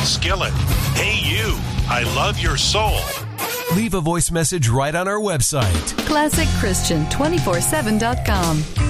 Skillet. Hey you, I love your soul. Leave a voice message right on our website. ClassicChristian247.com.